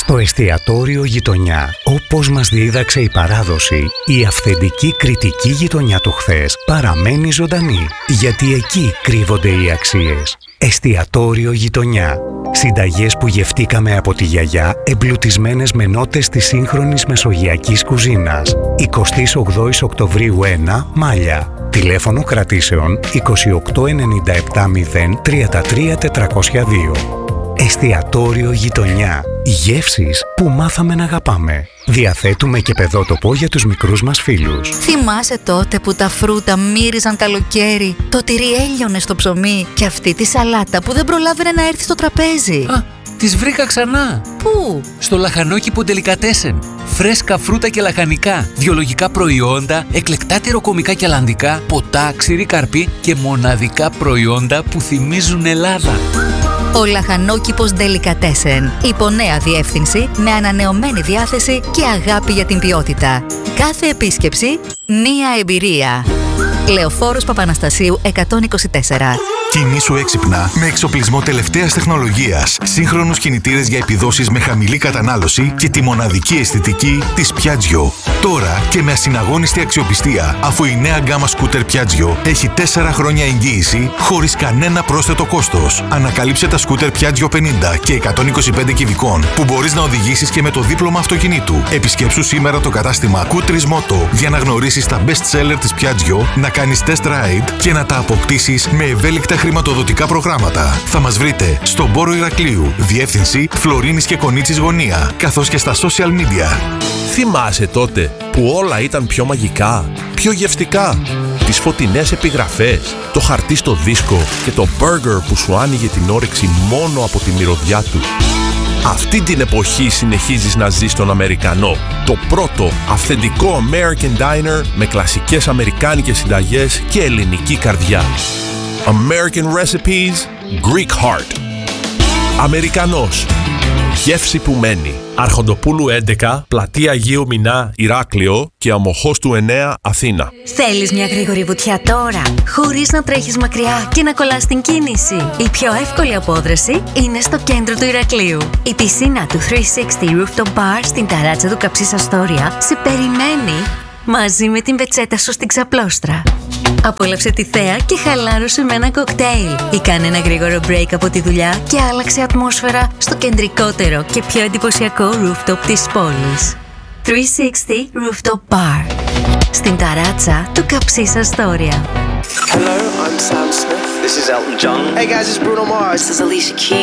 Στο εστιατόριο Γειτονιά, όπως μας δίδαξε η παράδοση, η αυθεντική κριτική γειτονιά του χθες παραμένει ζωντανή, γιατί εκεί κρύβονται οι αξίες. Εστιατόριο Γειτονιά. Συνταγές που γευτήκαμε από τη γιαγιά, εμπλουτισμένες με νότες της σύγχρονης μεσογειακής κουζίνας. 28 Οκτωβρίου 1, Μάλια. Τηλέφωνο κρατήσεων 28 97 0 33 402. Εστιατόριο Γειτονιά. Γεύσεις που μάθαμε να αγαπάμε. Διαθέτουμε και παιδότοπο για τους μικρούς μας φίλους. Θυμάσαι τότε που τα φρούτα μύριζαν καλοκαίρι, το τυρί έλειωνε στο ψωμί και αυτή τη σαλάτα που δεν προλάβαινε να έρθει στο τραπέζι? Τις βρήκα ξανά. Πού? Στο λαχανόκηπο Ντελικατέσεν. Φρέσκα φρούτα και λαχανικά, βιολογικά προϊόντα, εκλεκτά τυροκομικά και αλλαντικά, ποτά, ξηρή καρπή και μοναδικά προϊόντα που θυμίζουν Ελλάδα. Ο λαχανόκηπος Ντελικατέσεν. Υπό νέα διεύθυνση, με ανανεωμένη διάθεση και αγάπη για την ποιότητα. Κάθε επίσκεψη, μία εμπειρία. Λεωφόρος Παπαναστασίου 124. Κινήσου έξυπνα με εξοπλισμό τελευταίας τεχνολογίας, σύγχρονους κινητήρες για επιδόσεις με χαμηλή κατανάλωση και τη μοναδική αισθητική της Piaggio. Τώρα και με ασυναγώνιστη αξιοπιστία, αφού η νέα γκάμα σκούτερ Piaggio έχει 4 χρόνια εγγύηση χωρίς κανένα πρόσθετο κόστος. Ανακαλύψε τα σκούτερ Piaggio 50 και 125 κυβικών που μπορείς να οδηγήσεις και με το δίπλωμα αυτοκινήτου. Επισκέψου σήμερα το κατάστημα Kutris Moto για να γνωρίσεις τα best seller της Piaggio, να κάνεις test ride και να τα αποκτήσεις με ευέλικτα χρηματοδοτικά προγράμματα. Θα μας βρείτε στον Πόρο Ηρακλείου, διεύθυνση Φλωρίνης και Κονίτσης γωνία, καθώς και στα social media. Θυμάσαι τότε που όλα ήταν πιο μαγικά, πιο γευστικά? Τις φωτεινές επιγραφές, το χαρτί στο δίσκο και το μπέργκερ που σου άνοιγε την όρεξη μόνο από τη μυρωδιά του. Αυτή την εποχή συνεχίζεις να ζεις τον Αμερικανό. Το πρώτο αυθεντικό American Diner με κλασικές αμερικάνικες συνταγές και ελληνική καρδιά. American Recipes, Greek Heart. Αμερικανός. Γεύση που μένει. Αρχοντοπούλου 11, Πλατεία Αγίου Μινά, Ηράκλειο και Αμοχώστου 9, Αθήνα. Θέλεις μια γρήγορη βουτιά τώρα, χωρίς να τρέχεις μακριά και να κολλάς την κίνηση? Η πιο εύκολη απόδραση είναι στο κέντρο του Ηρακλείου. Η πισίνα του 360 Rooftop Bar στην ταράτσα του Καψής Αστόρια σε περιμένει μαζί με την πετσέτα σου στην ξαπλώστρα. Απόλαυσε τη θέα και χαλάρωσε με ένα κοκτέιλ ή κάνε ένα γρήγορο break από τη δουλειά και άλλαξε ατμόσφαιρα στο κεντρικότερο και πιο εντυπωσιακό rooftop της πόλης. 360 Rooftop Bar στην ταράτσα του Καψής Αστόρια. Hello, I'm Sam Smith. This is Elton John. Hey guys, it's Bruno Mars. This is Alicia Keys.